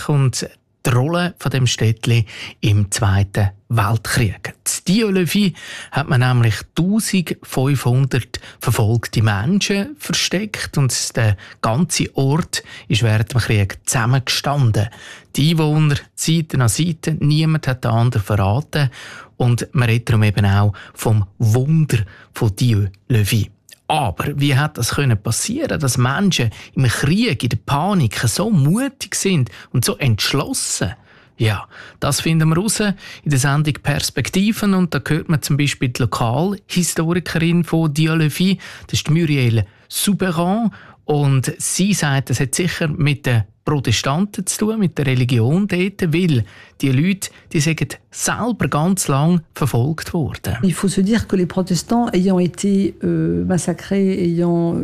und die Rolle von dem Städtli im Zweiten Weltkrieg. In Dieulefit hat man nämlich 1500 verfolgte Menschen versteckt und der ganze Ort ist während dem Krieg zusammengestanden. Die Einwohner Seite an Seite, niemand hat den anderen verraten und man redet darum eben auch vom Wunder von Dieulefit. Aber wie hat das passieren, dass Menschen im Krieg, in der Panik so mutig sind und so entschlossen? Ja, das finden wir raus in der Sendung Perspektiven. Und da hört man zum Beispiel die Lokalhistorikerin von Dieulefit, das ist Muriel Souberan. Und sie sagt, das hat sicher mit den Protestanten zu tun, mit der Religion dort, weil die Leute, die sind selber ganz lang verfolgt worden. Il faut se dire que les protestants, ayant été massacrés, ayant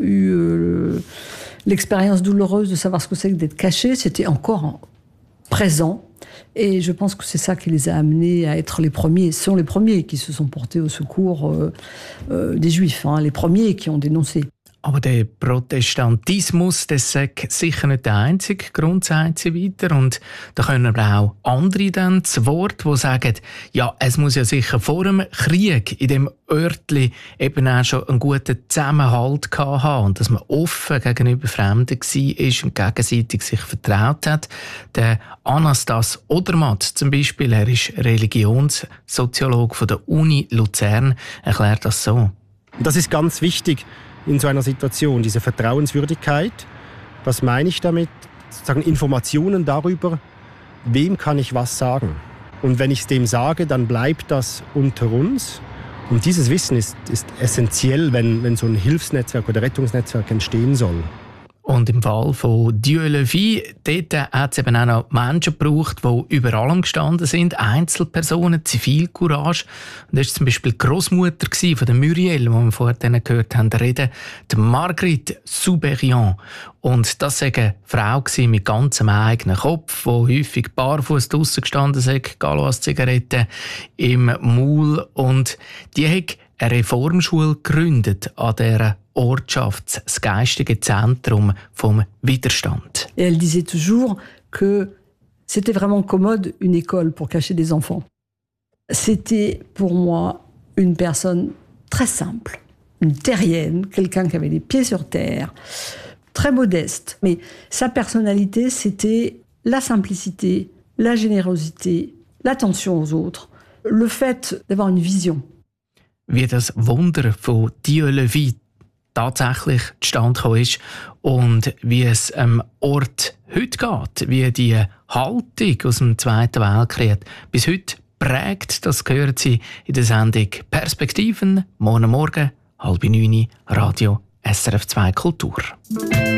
eu l'expérience douloureuse de savoir ce que c'est que d'être cachés, c'était encore présent. Et je pense que c'est ça qui les a amenés à être les premiers. Ce sont les premiers qui se sont portés au secours des Juifs, les premiers qui ont dénoncé. Aber der Protestantismus, das sagt sicher nicht der einzige Grund, sagt sie weiter. Und da können aber auch andere dann zu Wort, die sagen, ja, es muss ja sicher vor dem Krieg in dem Örtli eben auch schon einen guten Zusammenhalt gehabt haben und dass man offen gegenüber Fremden war und gegenseitig sich vertraut hat. Der Anastas Odermatt zum Beispiel, er ist Religionssoziologe von der Uni Luzern, erklärt das so. Das ist ganz wichtig in so einer Situation, diese Vertrauenswürdigkeit. Was meine ich damit? Sozusagen Informationen darüber, wem kann ich was sagen. Und wenn ich es dem sage, dann bleibt das unter uns. Und dieses Wissen ist essentiell, wenn so ein Hilfsnetzwerk oder Rettungsnetzwerk entstehen soll. Und im Fall von Dieulefit, dort hat es eben auch noch Menschen gebraucht, die über allem gestanden sind, Einzelpersonen, Zivilcourage. Und das war zum Beispiel die Grossmutter von der Muriel, die wir vorhin gehört haben, reden, die Marguerite Souberan. Und das war eine Frau mit ganzem eigenen Kopf, die häufig barfuß draussen gestanden ist, Galois-Zigaretten im Maul. Und die hat eine Reformschule gegründet an dieser Ortschaft, das geistige Zentrum vom Widerstand. Et elle disait toujours que c'était vraiment commode une école pour cacher des enfants. C'était pour moi une personne très simple, une terrienne, quelqu'un qui avait les pieds sur terre, très modeste. Mais sa personnalité, c'était la simplicité, la générosité, l'attention aux autres, le fait d'avoir une vision. Wie das Wunder von Dieulefit tatsächlich zustande gekommen ist und wie es am Ort heute geht, wie die Haltung aus dem Zweiten Weltkrieg bis heute prägt, das hören Sie in der Sendung Perspektiven, morgen 8:30, Radio SRF 2 Kultur.